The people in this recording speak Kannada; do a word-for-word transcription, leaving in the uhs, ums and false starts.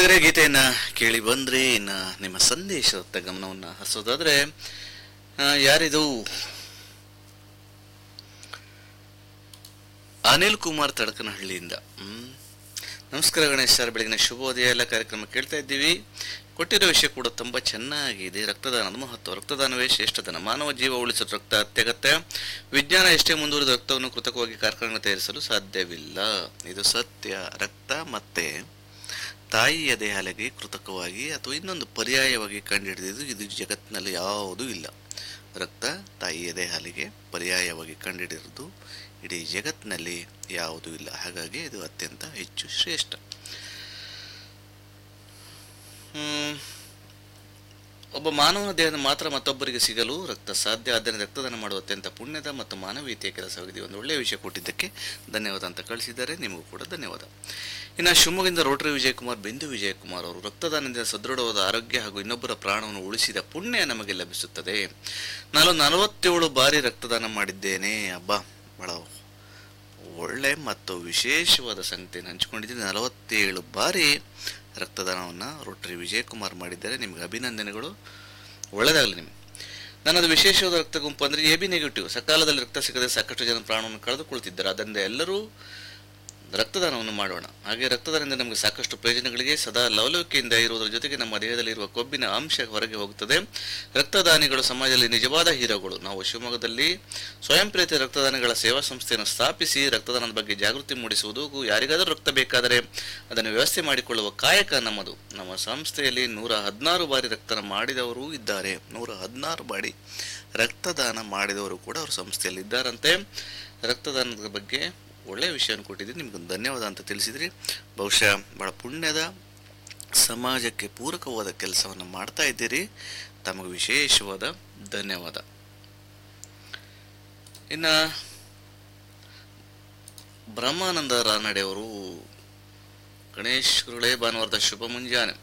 ಕೆಳಗಡೆ ಗೀತೆಯನ್ನ ಕೇಳಿ ಬಂದ್ರೆ ಇನ್ನ ನಿಮ್ಮ ಸಂದೇಶದ ಗಮನವನ್ನ ಹರಿಸೋದಾದ್ರೆ ಆ, ಯಾರಿದು ಅನಿಲ್ ಕುಮಾರ್ ತಡಕನಹಳ್ಳಿಯಿಂದ. ಹ್ಮ್ ನಮಸ್ಕಾರ ಗಣೇಶ್ ಸರ್, ಬೆಳಗಿನ ಶುಭೋದಯ. ಎಲ್ಲ ಕಾರ್ಯಕ್ರಮ ಕೇಳ್ತಾ ಇದ್ದೀವಿ. ಕೊಟ್ಟಿರೋ ವಿಷಯ ಕೂಡ ತುಂಬಾ ಚೆನ್ನಾಗಿದೆ. ರಕ್ತದಾನದ ಮಹತ್ವ. ರಕ್ತದಾನವೇ ಶ್ರೇಷ್ಠದಾನ. ಮಾನವ ಜೀವ ಉಳಿಸಲು ರಕ್ತ ಅತ್ಯಗತ್ಯ. ವಿಜ್ಞಾನ ಎಷ್ಟೇ ಮುಂದುವರಿದ ರಕ್ತವನ್ನು ಕೃತಕವಾಗಿ ಕಾರ್ಖಾನೆ ತಯಾರಿಸಲು ಸಾಧ್ಯವಿಲ್ಲ. ಇದು ಸತ್ಯ. ರಕ್ತ ಮತ್ತೆ ತಾಯಿಯ ದೇಹಕ್ಕೆ ಕೃತಕವಾಗಿ ಅಥವಾ ಇನ್ನೊಂದು ಪರ್ಯಾಯವಾಗಿ ಕಂಡುಹಿಡಿದಿದ್ದು ಇದು ಜಗತ್ತಿನಲ್ಲಿ ಯಾವುದೂ ಇಲ್ಲ. ರಕ್ತ ತಾಯಿಯ ದೇಹಕ್ಕೆ ಪರ್ಯಾಯವಾಗಿ ಕಂಡುಹಿಡಿದಿರುವುದು ಇಡೀ ಜಗತ್ತಿನಲ್ಲಿ ಯಾವುದೂ ಇಲ್ಲ. ಹಾಗಾಗಿ ಇದು ಅತ್ಯಂತ ಹೆಚ್ಚು ಶ್ರೇಷ್ಠ. ಹ್ಮ್ ಒಬ್ಬ ಮಾನವನ ದೇಹದ ಮಾತ್ರ ಮತ್ತೊಬ್ಬರಿಗೆ ಸಿಗಲು ರಕ್ತ ಸಾಧ್ಯ. ಆದ್ದರಿಂದ ರಕ್ತದಾನ ಮಾಡುವ ಅತ್ಯಂತ ಪುಣ್ಯದ ಮತ್ತು ಮಾನವೀಯತೆಯ ಕೆಲಸವಾಗಿದೆ. ಒಂದು ಒಳ್ಳೆಯ ವಿಷಯ ಕೊಟ್ಟಿದ್ದಕ್ಕೆ ಧನ್ಯವಾದ ಅಂತ ಕಳಿಸಿದ್ದಾರೆ. ನಿಮಗೂ ಕೂಡ ಧನ್ಯವಾದ. ಇನ್ನು ಶಿವಮೊಗ್ಗದಿಂದ ರೋಟರಿ ವಿಜಯಕುಮಾರ್, ಬಿಂದು ವಿಜಯಕುಮಾರ್ ಅವರು, ರಕ್ತದಾನದಿಂದ ಸದೃಢವಾದ ಆರೋಗ್ಯ ಹಾಗೂ ಇನ್ನೊಬ್ಬರ ಪ್ರಾಣವನ್ನು ಉಳಿಸಿದ ಪುಣ್ಯ ನಮಗೆ ಲಭಿಸುತ್ತದೆ. ನಾನು ನಲವತ್ತೇಳು ಬಾರಿ ರಕ್ತದಾನ ಮಾಡಿದ್ದೇನೆ. ಹಬ್ಬ ಬಹಳ ಒಳ್ಳೆ ಮತ್ತು ವಿಶೇಷವಾದ ಸಂಗತಿಯನ್ನು ಹಂಚಿಕೊಂಡಿದ್ದೀನಿ. ನಲವತ್ತೇಳು ಬಾರಿ ರಕ್ತದಾನವನ್ನು ರೋಟರಿ ವಿಜಯಕುಮಾರ್ ಮಾಡಿದ್ದಾರೆ. ನಿಮಗೆ ಅಭಿನಂದನೆಗಳು, ಒಳ್ಳೆಯದಾಗಲಿ ನಿಮಗೆ. ನನ್ನದು ವಿಶೇಷವಾದ ರಕ್ತ ಗುಂಪು ಅಂದರೆ ಎ ಬಿ ನೆಗೆಟಿವ್. ಸಕಾಲದಲ್ಲಿ ರಕ್ತ ಸಿಗದೆ ಸಾಕಷ್ಟು ಜನ ಪ್ರಾಣವನ್ನು ಕಳೆದುಕೊಳ್ತಿದ್ದಾರೆ. ಆದ್ದರಿಂದ ಎಲ್ಲರೂ ರಕ್ತದಾನವನ್ನು ಮಾಡೋಣ. ಹಾಗೆ ರಕ್ತದಾನದಿಂದ ನಮಗೆ ಸಾಕಷ್ಟು ಪ್ರಯೋಜನಗಳಿಗೆ ಸದಾ ಲವಲವಿಕೆಯಿಂದ ಇರುವುದರ ಜೊತೆಗೆ ನಮ್ಮ ದೇಹದಲ್ಲಿರುವ ಕೊಬ್ಬಿನ ಅಂಶ ಹೊರಗೆ ಹೋಗುತ್ತದೆ. ರಕ್ತದಾನಿಗಳು ಸಮಾಜದಲ್ಲಿ ನಿಜವಾದ ಹೀರೋಗಳು. ನಾವು ಶಿವಮೊಗ್ಗದಲ್ಲಿ ಸ್ವಯಂ ಪ್ರೇರಿತ ರಕ್ತದಾನಿಗಳ ಸೇವಾ ಸಂಸ್ಥೆಯನ್ನು ಸ್ಥಾಪಿಸಿ ರಕ್ತದಾನದ ಬಗ್ಗೆ ಜಾಗೃತಿ ಮೂಡಿಸುವುದು, ಯಾರಿಗಾದರೂ ರಕ್ತ ಬೇಕಾದರೆ ಅದನ್ನು ವ್ಯವಸ್ಥೆ ಮಾಡಿಕೊಳ್ಳುವ ಕಾಯಕ ನಮ್ಮದು. ನಮ್ಮ ಸಂಸ್ಥೆಯಲ್ಲಿ ನೂರ ಹದಿನಾರು ಬಾರಿ ರಕ್ತದಾನ ಮಾಡಿದವರು ಇದ್ದಾರೆ. ನೂರ ಹದಿನಾರು ಬಾರಿ ರಕ್ತದಾನ ಮಾಡಿದವರು ಕೂಡ ಅವ್ರ ಸಂಸ್ಥೆಯಲ್ಲಿ ಇದ್ದಾರಂತೆ. ರಕ್ತದಾನದ ಬಗ್ಗೆ ಒಳ್ಳೆಯ ವಿಷಯವನ್ನು ಕೊಟ್ಟಿದ್ದೀರಿ, ನಿಮ್ಗೊಂದು ಧನ್ಯವಾದ ಅಂತ ತಿಳಿಸಿದ್ರಿ. ಬಹುಶಃ ಬಹಳ ಪುಣ್ಯದ ಸಮಾಜಕ್ಕೆ ಪೂರಕವಾದ ಕೆಲಸವನ್ನು ಮಾಡ್ತಾ ಇದ್ದೀರಿ. ತಮಗೆ ವಿಶೇಷವಾದ ಧನ್ಯವಾದ. ಇನ್ನು ಬ್ರಹ್ಮಾನಂದ ರಾನಡೆ ಅವರು, ಗಣೇಶ್ ಗುರುಳೇ ಭಾನುವಾರದ ಶುಭ ಮುಂಜಾನೆ.